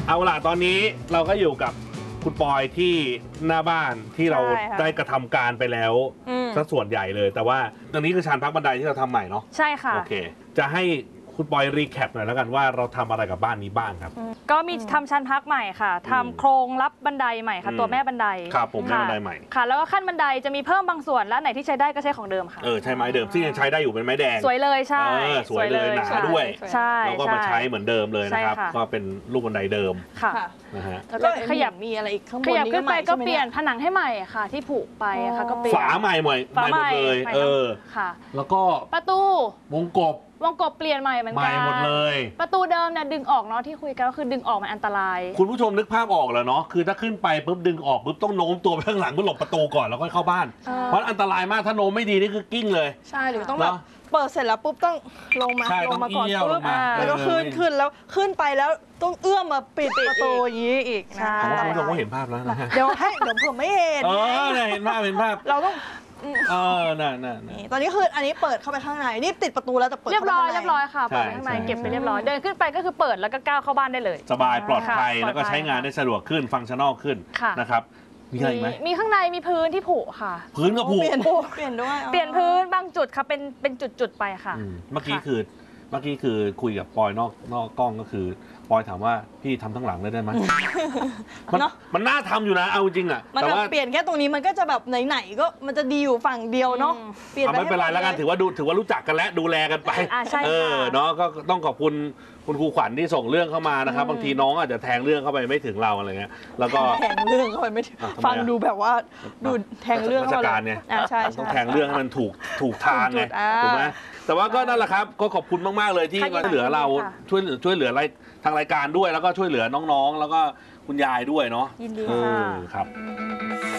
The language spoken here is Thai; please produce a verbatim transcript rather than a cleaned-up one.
เอาล่ะตอนนี้เราก็อยู่กับคุณปอยที่หน้าบ้านที่เราได้กระทำการไปแล้วซะส่วนใหญ่เลยแต่ว่าตอนนี้คือชานพักบันไดที่เราทำใหม่เนาะใช่ค่ะโอเคจะให้คุณปอยรีแคปหน่อยแล้วกันว่าเราทำอะไรกับบ้านนี้บ้างครับก็มีทำชั้นพักใหม่ค่ะทำโครงรับบันไดใหม่ค่ะตัวแม่บันไดครับผมแม่บันไดใหม่ค่ะแล้วก็ขั้นบันไดจะมีเพิ่มบางส่วนและไหนที่ใช้ได้ก็ใช้ของเดิมค่ะเออใช้ไม้เดิมซึ่งยังใช้ได้อยู่เป็นไม้แดงสวยเลยใช่สวยเลยหนาด้วยใช่แล้วก็มาใช้เหมือนเดิมเลยนะครับก็เป็นลูกบันไดเดิมค่ะนะฮะแล้วก็ขยับมีอะไรอีกข้างบนขยับขึ้นไปก็เปลี่ยนผนังให้ใหม่ค่ะที่ผุไปค่ะก็เปลี่ยนฝาใหม่ใหม่ใหม่หมดเลยเออค่ะแล้วก็ประตูวงกบวงกบเปลี่ยนใหม่เหมือนกันใหม่หมดเลยประตูเดิมเนี่ยดึงออกเนาะที่คุยกันก็คือดึงออกมันอันตรายคุณผู้ชมนึกภาพออกแล้วเนาะคือถ้าขึ้นไปปุ๊บดึงออกปุ๊บต้องโน้มตัวไปข้างหลังเพื่อหลบประตูก่อนแล้วก็เข้าบ้านเพราะอันตรายมากถ้าโน้มไม่ดีนี่คือกิ้งเลยใช่หรือต้องแบบเปิดเสร็จแล้วปุ๊บต้องลงมาลงมาก่อนปุ๊บแล้วก็ขึ้นขึ้นแล้วขึ้นไปแล้วต้องเอื้อมมาปิดประตูอย่างนี้อีกนะคุณผู้ชมก็เห็นภาพแล้วนะเดี๋ยวให้เดี๋ยวผมไม่เห็นเออเห็นภาพเห็นภาพเราต้องเออน่ะน่ะตอนนี้คืออันนี้เปิดเข้าไปข้างในนี่ติดประตูแล้วแต่เปิดเรียบร้อยเรียบร้อยค่ะเปิดข้างในเก็บไปเรียบร้อยเดินขึ้นไปก็คือเปิดแล้วก็ก้าวเข้าบ้านได้เลยสบายปลอดภัยแล้วก็ใช้งานได้สะดวกขึ้นฟังก์ชั่นอลขึ้นนะครับมีอะไรไหมมีข้างในมีพื้นที่ผุค่ะพื้นก็ผุเปลี่ยนเปลี่ยนด้วยเปลี่ยนพื้นบางจุดค่ะเป็นเป็นจุดๆไปค่ะเมื่อกี้คือเมื่อกี้คือคุยกับปอยนอกนอกกล้องก็คือปอยถามว่าพี่ทำทั้งหลังเลยได้ไหมมันมันน่าทำอยู่นะเอาจริงอ่ะแต่ว่าเปลี่ยนแค่ตรงนี้มันก็จะแบบไหนๆก็มันจะดีอยู่ฝั่งเดียวเนาะเปลี่ยนไม่เป็นไรแล้วกันถือว่าดูถือว่ารู้จักกันและดูแลกันไปเออเนาะก็ต้องขอบคุณคุณครูขวัญที่ส่งเรื่องเข้ามานะครับบางทีน้องอาจจะแทงเรื่องเข้าไปไม่ถึงเราอะไรเงี้ยแล้วก็แทงเรื่องเข้าไปไม่ถึงฟังดูแบบว่าดูแทงเรื่องเข้าไปราชการเนี่ยต้องแทงเรื่องให้มันถูกถูกทางไงถูกไหมแต่ว่าก็นั่นแหละครับก็ขอบคุณมากๆเลยที่มาช่วยเหลือเราช่วยช่วยเหลือทางรายการด้วยแล้วก็ช่วยเหลือน้องๆแล้วก็คุณยายด้วยเนาะยินดีค่ะครับ